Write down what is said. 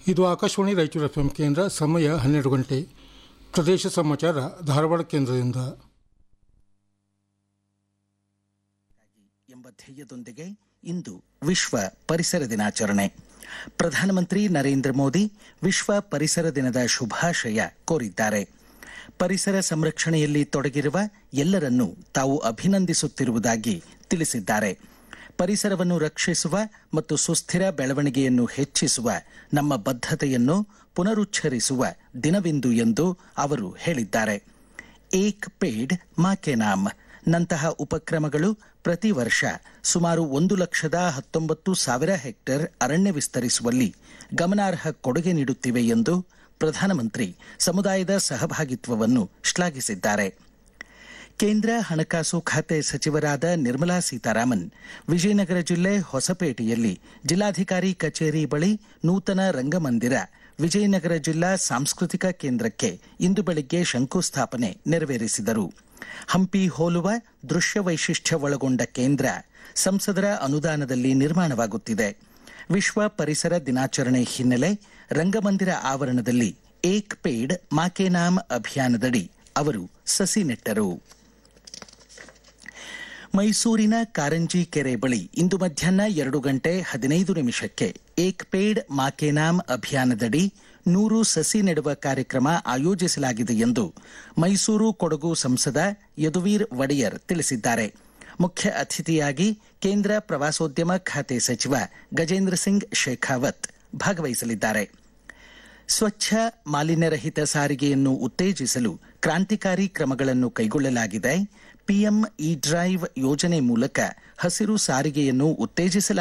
ಇದು ಆಕಾಶವಾಣಿ ರಾಯಚೂರು ಎಫ್ಎಂ ಕೇಂದ್ರ. ಸಮಯ 12 ಗಂಟೆ. ಪ್ರದೇಶ ಸಮಾಚಾರ ಧಾರವಾಡ ಕೇಂದ್ರದಿಂದ. ಎಂಬ ಧ್ಯೇಯದೊಂದಿಗೆ ಇಂದು ವಿಶ್ವ ಪರಿಸರ ದಿನಾಚರಣೆ. ಪ್ರಧಾನಮಂತ್ರಿ ನರೇಂದ್ರ ಮೋದಿ ವಿಶ್ವ ಪರಿಸರ ದಿನದ ಶುಭಾಶಯ ಕೋರಿದ್ದಾರೆ. ಪರಿಸರ ಸಂರಕ್ಷಣೆಯಲ್ಲಿ ತೊಡಗಿರುವ ಎಲ್ಲರನ್ನೂ ತಾವು ಅಭಿನಂದಿಸುತ್ತಿರುವುದಾಗಿ ತಿಳಿಸಿದ್ದಾರೆ. ಪರಿಸರವನ್ನು ರಕ್ಷಿಸುವ ಮತ್ತು ಸುಸ್ಥಿರ ಬೆಳವಣಿಗೆಯನ್ನು ಹೆಚ್ಚಿಸುವ ನಮ್ಮ ಬದ್ಧತೆಯನ್ನು ಪುನರುಚ್ಚರಿಸುವ ದಿನವಿಂದು ಎಂದು ಅವರು ಹೇಳಿದ್ದಾರೆ. ಏಕ್ ಪೇಡ್ ಮಾ ಕೆ ನಾಮ್ ನಂತಹ ಉಪಕ್ರಮಗಳು ಪ್ರತಿ ವರ್ಷ ಸುಮಾರು 1,19,000 ಹೆಕ್ಟೇರ್ ಅರಣ್ಯ ವಿಸ್ತರಿಸುವಲ್ಲಿ ಗಮನಾರ್ಹ ಕೊಡುಗೆ ನೀಡುತ್ತಿವೆ ಎಂದು ಪ್ರಧಾನಮಂತ್ರಿ ಸಮುದಾಯದ ಸಹಭಾಗಿತ್ವವನ್ನು ಶ್ಲಾಘಿಸಿದ್ದಾರೆ. ಕೇಂದ್ರ ಹಣಕಾಸು ಖಾತೆ ಸಚಿವರಾದ ನಿರ್ಮಲಾ ಸೀತಾರಾಮನ್ ವಿಜಯನಗರ ಜಿಲ್ಲೆ ಹೊಸಪೇಟೆಯಲ್ಲಿ ಜಿಲ್ಲಾಧಿಕಾರಿ ಕಚೇರಿ ಬಳಿ ನೂತನ ರಂಗಮಂದಿರ ವಿಜಯನಗರ ಜಿಲ್ಲಾ ಸಾಂಸ್ಕೃತಿಕ ಕೇಂದ್ರಕ್ಕೆ ಇಂದು ಬೆಳಗ್ಗೆ ಶಂಕುಸ್ಥಾಪನೆ ನೆರವೇರಿಸಿದರು. ಹಂಪಿ ಹೋಲುವ ದೃಶ್ಯ ವೈಶಿಷ್ಟ್ಯ ಒಳಗೊಂಡ ಕೇಂದ್ರ ಸಂಸದರ ಅನುದಾನದಲ್ಲಿ ನಿರ್ಮಾಣವಾಗುತ್ತಿದೆ. ವಿಶ್ವ ಪರಿಸರ ದಿನಾಚರಣೆ ಹಿನ್ನೆಲೆ ರಂಗಮಂದಿರ ಆವರಣದಲ್ಲಿ ಏಕ್ ಪೇಡ್ ಮಾ ಕೆ ನಾಮ್ ಅಭಿಯಾನದಡಿ ಅವರು ಸಸಿ ನೆಟ್ಟರು. ಮೈಸೂರಿನ ಕಾರಂಜಿ ಕೆರೆ ಬಳಿ ಇಂದು ಮಧ್ಯಾಹ್ನ 2:15 ಏಕ್ ಪೇಡ್ ಮಾ ಕೆ ನಾಮ್ ಅಭಿಯಾನದಡಿ 100 ಸಸಿ ನೆಡುವ ಕಾರ್ಯಕ್ರಮ ಆಯೋಜಿಸಲಾಗಿದೆ ಎಂದು ಮೈಸೂರು ಕೊಡಗು ಸಂಸದ ಯದುವೀರ್ ಒಡೆಯರ್ ತಿಳಿಸಿದ್ದಾರೆ. ಮುಖ್ಯ ಅತಿಥಿಯಾಗಿ ಕೇಂದ್ರ ಪ್ರವಾಸೋದ್ಯಮ ಖಾತೆ ಸಚಿವ ಗಜೇಂದ್ರ ಸಿಂಗ್ ಶೇಖಾವತ್ ಭಾಗವಹಿಸಲಿದ್ದಾರೆ. ಸ್ವಚ್ಛ ಮಾಲಿನ್ಯರಹಿತ ಸಾರಿಗೆಯನ್ನು ಉತ್ತೇಜಿಸಲು ಕ್ರಾಂತಿಕಾರಿ ಕ್ರಮಗಳನ್ನು ಕೈಗೊಳ್ಳಲಾಗಿದೆ. ಪಿಎಂ ಇ ಡ್ರೈವ್ ಯೋಜನೆ ಮೂಲಕ ಹಸಿರು ಸಾರಿಗೆಯನ್ನು ಉತ್ತೇಜಿಸಲಾಗುತ್ತಿದೆ